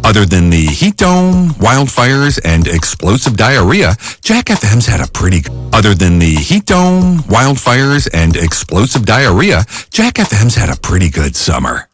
Other than the heat dome, wildfires, and explosive diarrhea, Jack FM's had a pretty... Other than the heat dome, wildfires, and explosive diarrhea, Jack FM's had a pretty good summer.